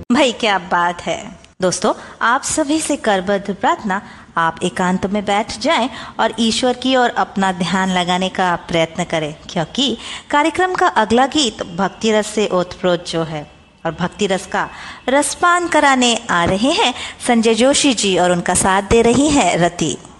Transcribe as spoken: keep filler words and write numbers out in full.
भाई क्या बात है। दोस्तों, आप सभी से करबद्ध प्रार्थना, आप एकांत में बैठ जाएं और ईश्वर की ओर अपना ध्यान लगाने का प्रयत्न करें, क्योंकि कार्यक्रम का अगला गीत भक्ति रस से ओतप्रोत जो है, और भक्ति रस का रसपान कराने आ रहे हैं संजय जोशी जी और उनका साथ दे रही है रति।